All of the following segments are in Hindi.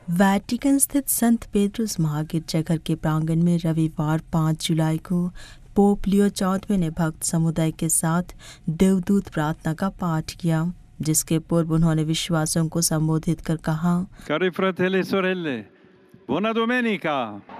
वेटिकन स्थित संत पेट्रुस महागिरजाघर के प्रांगण में रविवार 5 जुलाई को पोप लियो चौथवें ने भक्त समुदाय के साथ देवदूत प्रार्थना का पाठ किया, जिसके पूर्व उन्होंने विश्वासियों को संबोधित कर कहा, Cari fratelli e sorelle, buona domenica!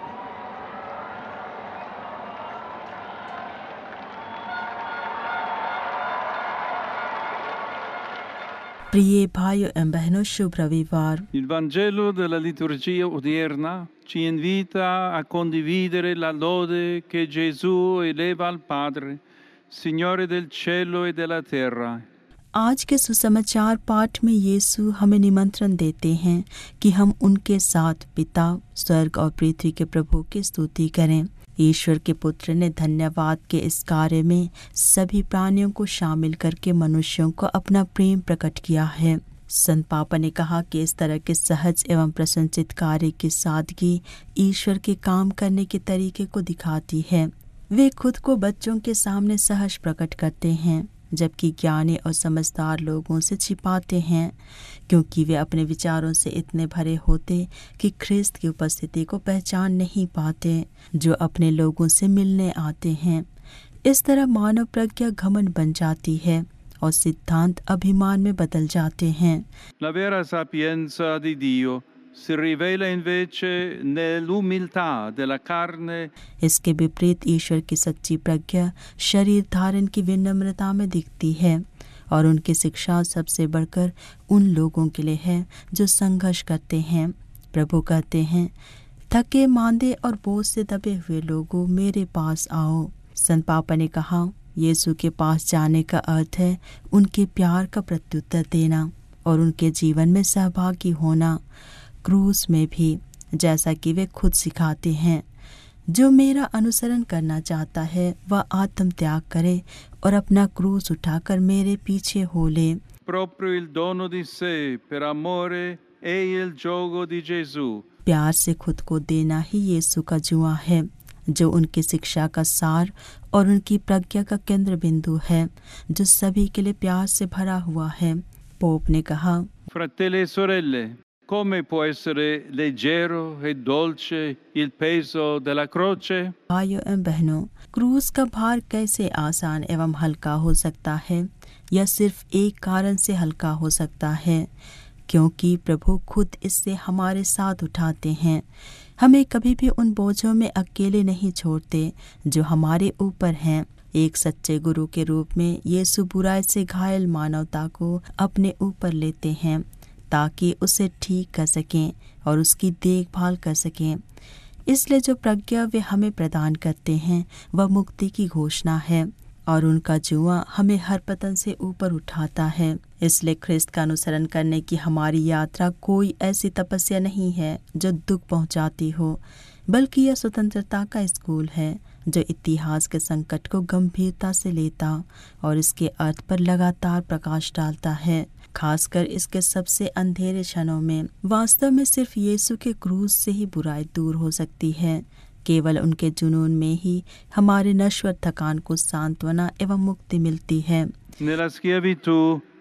प्रिय भाइयों एवं बहनों, शुभ रविवार। Il Vangelo della liturgia odierna ci invita a condividere la lode che Gesù eleva al Padre, Signore del cielo e della terra. आज के सुसमाचार पाठ में यीशु हमें निमंत्रण देते हैं कि हम उनके साथ पिता, स्वर्ग और पृथ्वी के प्रभु की स्तुति करें। ईश्वर के पुत्र ने धन्यवाद के इस कार्य में सभी प्राणियों को शामिल करके मनुष्यों को अपना प्रेम प्रकट किया है। संत पापा ने कहा कि इस तरह के सहज एवं प्रशंसित कार्य की सादगी ईश्वर के काम करने के तरीके को दिखाती है। वे खुद को बच्चों के सामने सहज प्रकट करते हैं, जबकि ज्ञानी और समझदार लोगों से छिपाते हैं, क्योंकि वे अपने विचारों से इतने भरे होते कि ख्रिस्त की उपस्थिति को पहचान नहीं पाते जो अपने लोगों से मिलने आते हैं। इस तरह मानव प्रज्ञा घमंड बन जाती है और सिद्धांत अभिमान में बदल जाते हैं। La vera sapienza di Dio si rivela invece nell'umiltà della carne. इसके विपरीत ईश्वर की सच्ची प्रज्ञा शरीर धारण की विनम्रता में दिखती है और उनकी शिक्षा सबसे बढ़कर उन लोगों के लिए है जो संघर्ष करते हैं। प्रभु कहते हैं, थके मांदे और बोझ से दबे हुए लोगों मेरे पास आओ। संत पापा ने कहा, यीशु के पास जाने का अर्थ है उनके प्यार का प्रत्युत्तर देना और उनके जीवन में सहभागी होना, क्रूस में भी, जैसा कि वे खुद सिखाते हैं। जो मेरा अनुसरण करना चाहता है वह आत्म त्याग करे और अपना क्रूस उठाकर मेरे पीछे हो ले। Proprio il dono di sé per amore è il giogo di Gesù. प्यार से खुद को देना ही यीशु का जुआ है, जो उनकी शिक्षा का सार और उनकी प्रज्ञा का केंद्र बिंदु है, जो सभी के लिए प्यार से भरा हुआ है। पोप ने कहा, Fratelli e sorelle, come può essere leggero e dolce il peso della croce? भाइयों एवं बहनों, क्रूस का भार कैसे आसान एवं हल्का हो सकता है? यह सिर्फ एक कारण से हल्का हो सकता है, क्योंकि प्रभु खुद इससे हमारे साथ उठाते हैं। हमें कभी भी उन बोझों में अकेले नहीं छोड़ते जो हमारे ऊपर हैं। एक सच्चे गुरु के रूप में यीशु बुराई से घायल मानवता को अपने ऊपर लेते हैं ताकि उसे ठीक कर सकें और उसकी देखभाल कर सकें। इसलिए जो प्रज्ञा वे हमें प्रदान करते हैं वह मुक्ति की घोषणा है और उनका जुआ हमें हर पतन से ऊपर उठाता है। इसलिए ख्रिस्त का अनुसरण करने की हमारी यात्रा कोई ऐसी तपस्या नहीं है जो दुख पहुंचाती हो, बल्कि यह स्वतंत्रता का स्कूल है जो इतिहास के संकट को गंभीरता से लेता और इसके अर्थ पर लगातार प्रकाश डालता है, खासकर इसके सबसे अंधेरे क्षणों में। वास्तव में सिर्फ यीशु के क्रूस से ही बुराई दूर हो सकती है। केवल उनके जुनून में ही हमारे नश्वर थकान को सांत्वना एवं मुक्ति मिलती है। Nella schiavitù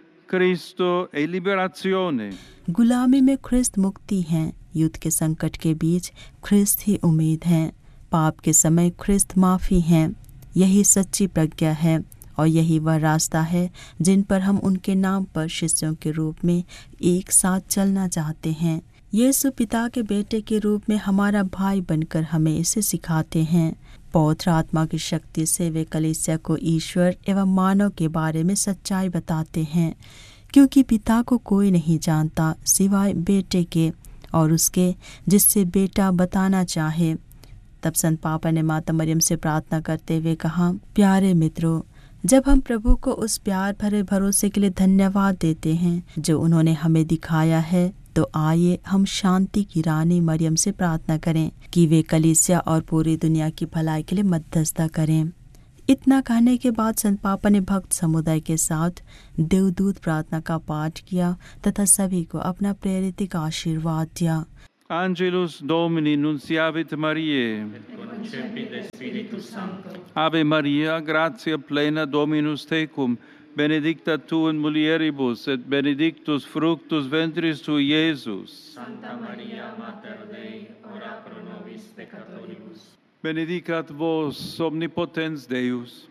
Cristo è liberazione. गुलामी में ख्रिस्त मुक्ति है, युद्ध के संकट के बीच ख्रिस्त ही उम्मीद है, पाप के समय ख्रिस्त माफी है। यही सच्ची प्रज्ञा है और यही वह रास्ता है जिन पर हम उनके नाम पर शिष्यों के रूप में एक साथ चलना चाहते हैं। यीशु पिता के बेटे के रूप में हमारा भाई बनकर हमें इसे सिखाते हैं। पवित्र आत्मा की शक्ति से वे कलीसिया को ईश्वर एवं मानव के बारे में सच्चाई बताते हैं, क्योंकि पिता को कोई नहीं जानता सिवाय बेटे के और उसके जिससे बेटा बताना चाहे। तब संत पापा ने माता मरियम से प्रार्थना करते हुए कहा, प्यारे मित्रों, जब हम प्रभु को उस प्यार भरे भरोसे के लिए धन्यवाद देते हैं जो उन्होंने हमें दिखाया है, तो आइए हम शांति की रानी मरियम से प्रार्थना करें कि वे कलीसिया और पूरी दुनिया की भलाई के लिए मध्यस्थता करें। इतना कहने के बाद संत पापा ने भक्त समुदाय के साथ देवदूत प्रार्थना का पाठ किया तथा सभी को अपना प्रेरित आशीर्वाद दिया। Angelus Domini nunciavit Mariae. Ave Maria, gratia plena Dominus tecum, benedicta tu in mulieribus, et benedictus fructus ventris tui, Iesus. Santa Maria, Mater Dei, ora pro nobis peccatoribus. Benedicat vos omnipotens Deus,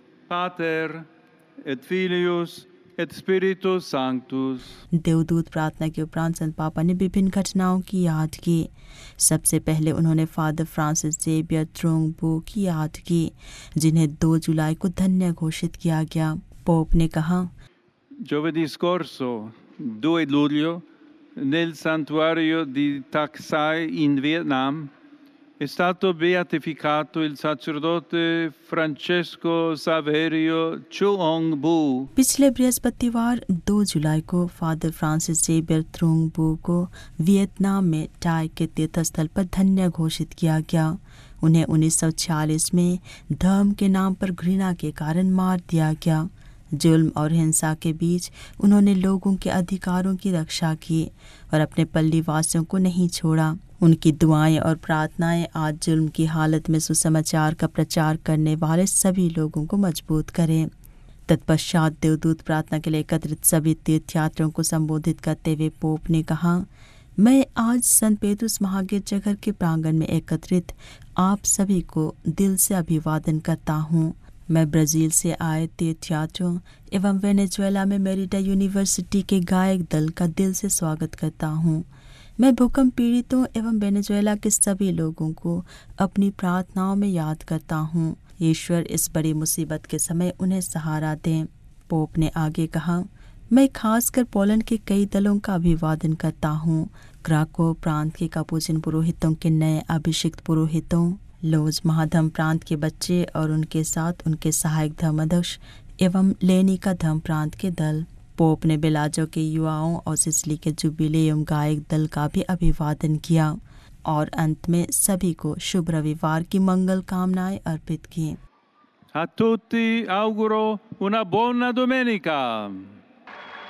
Pater et Filius et Spiritus Sanctus. देवदूत प्रार्थना के उपरांत संत पापा ने विभिन्न घटनाओं की याद की। सबसे पहले उन्होंने फादर फ्रांसिस जेवियर त्रोंगबो की याद की, जिन्हें 2 जुलाई को धन्य घोषित किया गया। पोप ने कहा, Giovedì scorso, 2 luglio, nel santuario di Tak Sai in Vietnam, è stato beatificato il sacerdote Francesco Saverio Chuong Bu. पिछले बृहस्पतिवार 2 जुलाई को फादर फ्रांसिस जेवियर त्रोंगबो को वियतनाम में टाई के तीर्थस्थल पर धन्य घोषित किया गया। उन्हें 1946 में धर्म के नाम पर घृणा के कारण मार दिया गया। जुल्म और हिंसा के बीच उन्होंने लोगों के अधिकारों की रक्षा की और अपने पल्ली वासियों को नहीं छोड़ा। उनकी दुआएं और प्रार्थनाएं आज जुल्म की हालत में सुसमाचार का प्रचार करने वाले सभी लोगों को मजबूत करें। तत्पश्चात देवदूत प्रार्थना के लिए एकत्रित सभी तीर्थयात्रियों को संबोधित करते हुए पोप ने कहा, मैं आज संत पेट्रुस महागिरजाघर के प्रांगण में एकत्रित आप सभी को दिल से अभिवादन करता हूँ। मैं ब्राजील से आए तीर्थयात्रियों एवं वेनेजुएला में मेरिटा यूनिवर्सिटी के गायक दल का दिल से स्वागत करता हूँ। मैं भूकंप पीड़ितों एवं वेनेजुएला के सभी लोगों को अपनी प्रार्थनाओं में याद करता हूँ। ईश्वर इस बड़ी मुसीबत के समय उन्हें सहारा दें। पोप ने आगे कहा, मैं खासकर पोलैंड के कई दलों का अभिवादन करता हूँ। क्राको प्रांत के कापुचिन पुरोहितों के नए अभिषिक्त पुरोहितों, लोज महाधर्म प्रांत के बच्चे और उनके साथ उनके सहायक धर्माध्यक्ष एवं लेनिका धर्म प्रांत के दल। पोप ने बेलाजो के युवाओं और सिसिली के जुबिलेयम गायक दल का भी अभिवादन किया और अंत में सभी को शुभ रविवार की मंगल कामनाएं अर्पित की। A tutti auguro una buona domenica.